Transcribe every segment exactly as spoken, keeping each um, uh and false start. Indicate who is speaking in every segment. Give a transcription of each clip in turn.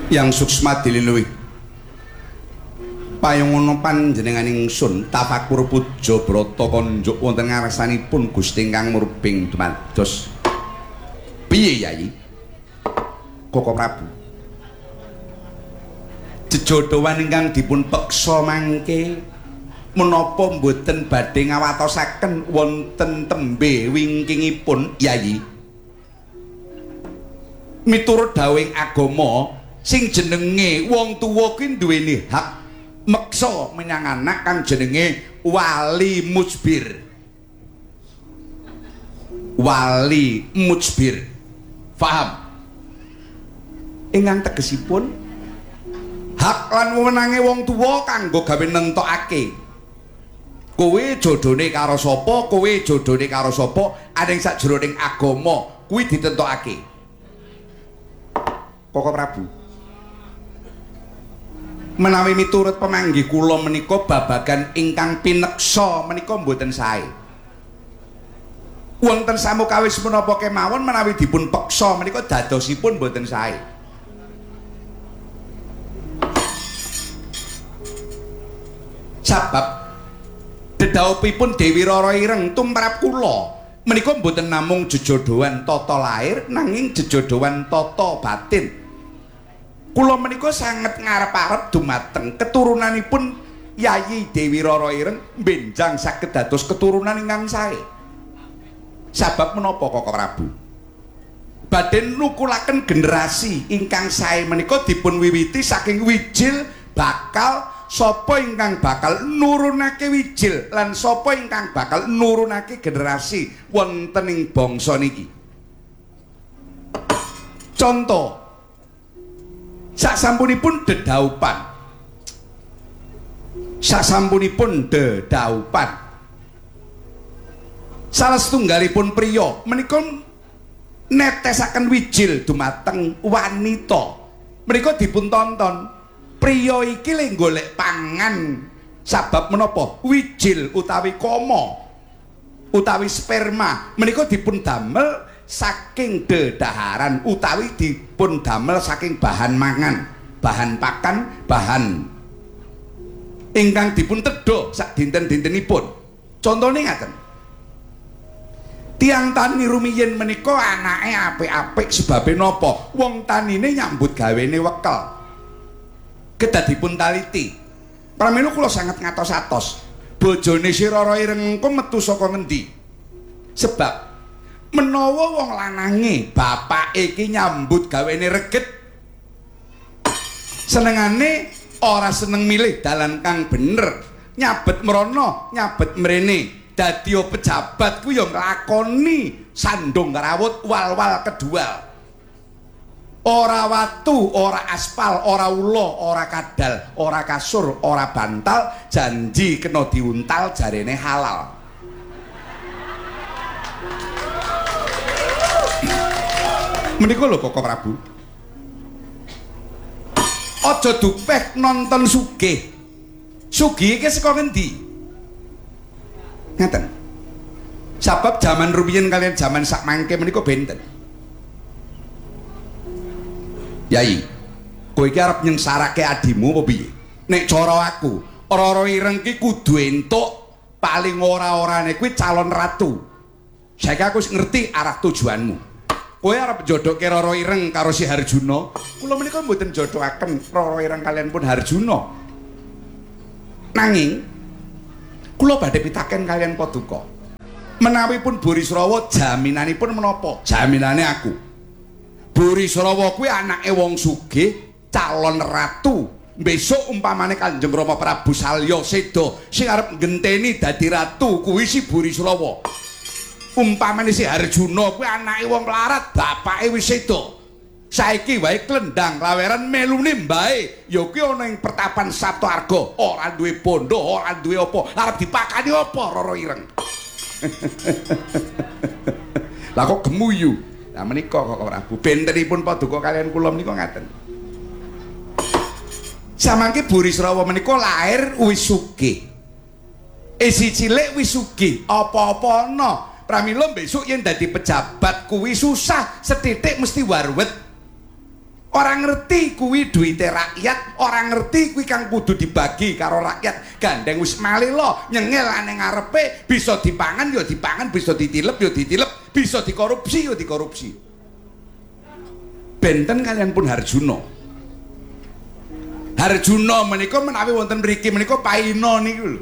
Speaker 1: yang suksma dililui payungono panjenenganing ingsun tafakur puja brata konjuk wonten ngarsanipun Gusti ingkang murbing dumados piye Yayi Koko Prabu jejodhoan ingkang dipun peksa mangke menapa mboten badhe ngawatosaken wonten tembe wingkingipun Yayi miturut dawuhing agama sing jenenge wong tuwa kuwi duweni hak meksa menyang anak kang jenenge wali mujbir wali mujbir paham ingkang tegesipun hak lan wewenange wong tuwa kanggo gawe nentokake kowe jodhone karo sapa kowe jodhone karo sapa aning sajroning agama kuwi ditentokake Koko Prabu menawi miturut pemanggih kula menika babagan ingkang pineksa menika mboten sae wonten samukawis menapa kemawon menawi dipun peksa menika dadosipun mboten sae sabab dedhaupipun Dewi Rara Ireng tumrap kula menika mboten namung jejodhoan tata lair nanging jejodhoan tata batin kula menika sanget ngarep-arep dumateng keturunanipun Yayi Dewi Rara Ireng benjang saged dados keturunan ingkang sae sabab menapa Koko Prabu badhe nukulaken generasi ingkang sae menika dipun wiwiti saking wijil bakal sapa ingkang bakal nurunake wijil lan sapa ingkang bakal nurunake generasi wonten ing bangsa niki contoh sasampunipun dedaupan sasampunipun dedaupan salah setunggalipun priya menika netesaken wijil dumateng wanita menika dipun tonton priya iki le golek pangan sabab menapa wijil utawi kama utawi sperma menika dipun damel saking dedaharan utawi dipun damel saking bahan mangan bahan pakan bahan ingkang dipun tedha sak dinten-dintenipun contone ngaten tiang tani rumiyin menika anake apik-apik sebabe napa wong tanine nyambut gawene wekel kedah dipun taliti pramila kula sanget ngatos-atos bojone si Rara Ireng engko metu saka ngendi sebab menawa wong lanange bapake iki nyambut gawene reget senengane ora seneng milih dalan kang bener nyabet merono nyabet mrene dadi pejabat ku ya nglakoni sandung karawut wal-wal kedua ora watu ora aspal ora ula ora kadal ora kasur ora bantal janji kena diuntal jarene halal menika lho Koko Prabu aja dupeh nonton sugih sugih iki saka ngendi ngaten sebab zaman rumiyin kalian zaman sak mangke menika benten Yayi kowe iki arep nyengsarake adimu apa piye nek cara aku Rara Ireng ki kudu entuk paling ora-orane kuwi calon ratu saiki aku wis ngerti arah tujuanmu kowe arep jodohke Rara Ireng karo si Harjuna kula menika mboten jodohaken Rara Ireng kalian pun Harjuna nanging kula badhe pitaken kalian Paduka menawi pun Burisrawa jaminanipun menapa jaminane aku Burisrawa kuwi anake wong sugih calon ratu besok umpamane Kanjeng Rama Prabu Salya Seda sing arep ngenteni dadi ratu kuwi si Burisrawa umpamane si Harjuna kuwi anake wong melarat bapake wis seda saiki wae klendhang laweran melune mbae ya kuwi ana ing pertapan Saptarga ora duwe bondo ora duwe apa arep dipakani apa Rara Ireng lah kok gemuyu lah menika kok Prabu bentenipun Paduka kalian kula menika ngaten samangke Burisrawa menika lair wis sugih isi cilik wis sugih apa-apa ana pramila besok yen dadi pejabat kuwi susah setitik mesti warwet Ora ngerti kuwi duwite rakyat, ora ngerti kuwi kang kudu dibagi karo rakyat. Gandeng wis malila nyengel ning ngarepe, bisa dipangan ya dipangan, bisa ditilep ya ditilep, bisa dikorupsi ya dikorupsi. Benten kalian pun Harjuna. Harjuna menika menawi wonten mriki menika paina niku lho.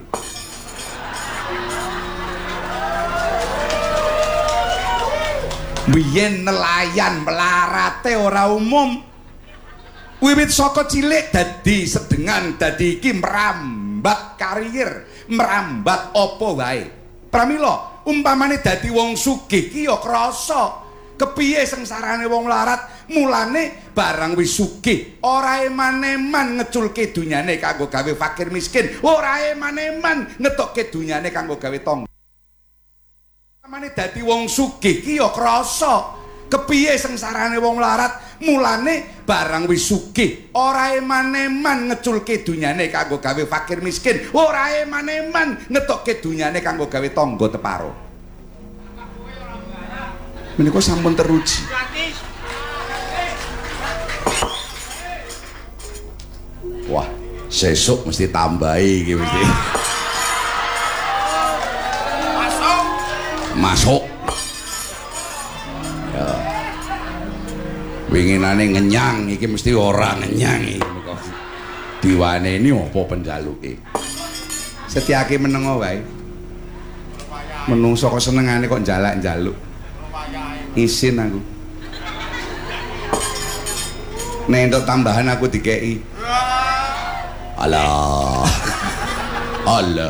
Speaker 1: Biyen nelayan melarate ora umum. Wiwit saka cilik dadi sedengan, dadi iki merambat karir, merambat apa wae. Pramila, umpamane dadi wong sugih ki ya krasa. Kepiye sengsarane wong larat, mulane barang wis sugih, ora eman-eman ngeculke dunyane kanggo gawe fakir miskin, ora eman-eman ngetokke dunyane kanggo gawe tangga. Umpamane dadi wong sugih ki ya krasa. Kepiye sengsarane wong larat, mulane barang wis sugih, ora eman-eman ngeculke dunyane kanggo gawe fakir miskin, ora eman-eman ngetokke dunyane kanggo gawe tangga teparo. Menika sampun teruji. Wah, sesuk mesti tambahi iki mesti. Masuk. Masuk. Ya. Winginane ngenyang iki mesti ora ngenyang iki menika. Diwaneni apa penjaluke. Setyake menengo wae. Menungso kok senengane kok njalak-njaluk. Isin aku. Nek entuk tambahan aku dikeki. Alah. Allah.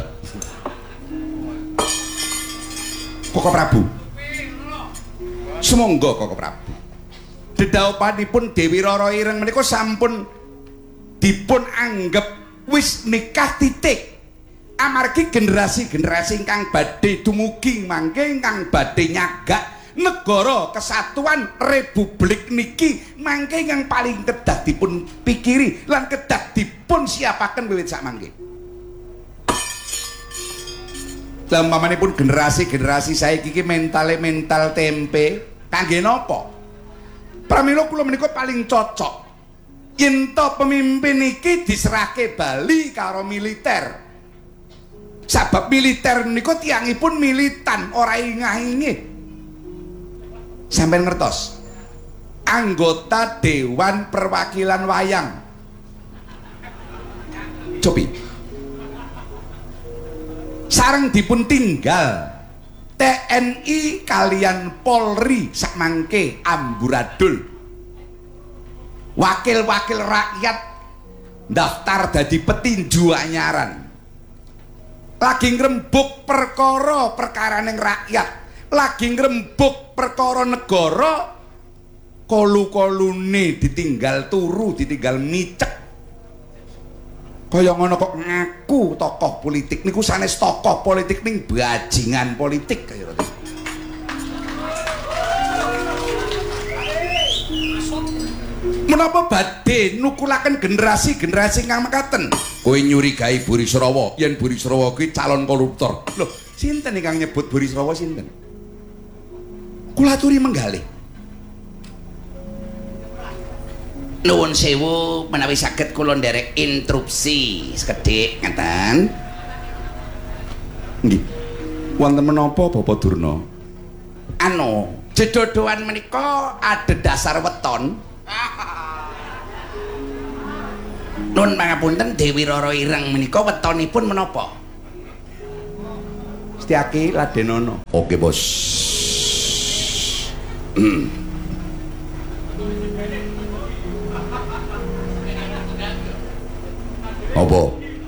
Speaker 1: Koko Prabu. Semonggo Koko Prabu. Dedaupanipun Dewi Rara Ireng menika sampun dipun anggep wis nikah titik. Amargi generasi-generasi ingkang badhe dumugi mangke ingkang badhe nyagak negara kesatuan republik niki mangke yang paling kedah dipun pikiri lan kedah dipun siapaken wiwit sakmangke. Lah umpamanipun generasi-generasi saiki iki mentale mental tempe kangge napa? Pramila kula menika paling cocok yen to pemimpin iki diserahke bali karo militer. Sabab militer menika tiyangipun militan ora ingah-ingih. Sampai ngertos anggota Dewan Perwakilan Wayang cobi sareng dipun tinggal T N I kalian Polri sakmangke amburadul wakil-wakil rakyat daftar dadi petinju anyaran lagi ngrembug perkara perkaraning rakyat lagi ngrembug perkara negara kolu-kolune ditinggal turu ditinggal micek kaya ngono kok ngaku tokoh politik niku sanes tokoh politik ning bajingan politik kaya ngono. Menapa badhe nukulaken generasi-generasi kang mekaten kowe nyurigai Burisrawa yen Burisrawa kuwi calon koruptor. Lho, sinten ingkang nyebut Burisrawa sinten? Kula aturi menggalih. Nuwun sewu menawi saged kula nderek interupsi sekedhik ngeten. Nggih. Wonten menapa Bapak Durna? Anu, jedodohan menika ada dasar weton. Nuwun pangapunten Dewi Rara Ireng menika wetonipun menapa? Setyaki Ladenono. Oke, Bos. Hmm. Apa?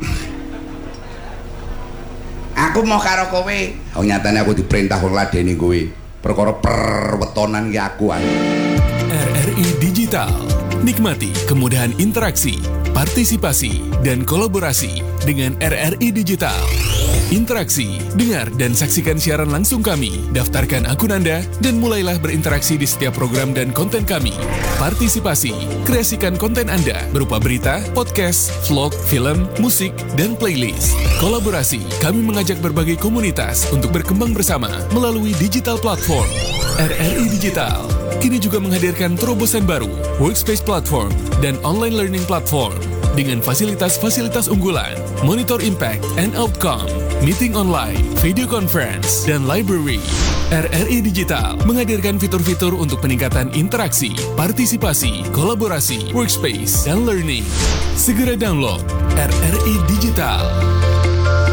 Speaker 1: Aku mau karo kowe. Oh nyatane aku diperintah karo ladeni kowe. Perkara perwetonan ki aku ae.
Speaker 2: R R I Digital. Nikmati kemudahan interaksi, partisipasi, dan kolaborasi dengan R R I Digital. Interaksi, dengar dan saksikan siaran langsung kami, daftarkan akun Anda, dan mulailah berinteraksi di setiap program dan konten kami. Partisipasi, kreasikan konten Anda berupa berita, podcast, vlog, film, musik, dan playlist. Kolaborasi, kami mengajak berbagai komunitas untuk berkembang bersama melalui digital platform. R R I Digital, kini juga menghadirkan terobosan baru, Workspace Platform dan Online Learning Platform dengan fasilitas-fasilitas unggulan, Monitor Impact and Outcome, Meeting Online, Video Conference, dan Library. R R I Digital menghadirkan fitur-fitur untuk peningkatan interaksi, partisipasi, kolaborasi, workspace, dan learning. Segera download R R I Digital.